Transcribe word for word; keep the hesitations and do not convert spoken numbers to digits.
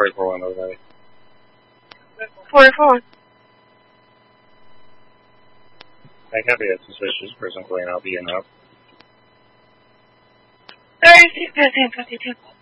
forty-four one overnight. forty-four one. I copy a suspicious person going out, being up. thirty-six fifteen fifty-two.